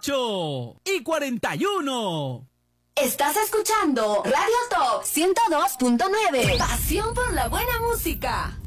8:41. Estás escuchando Radio Top 102.9. Pasión por la buena música.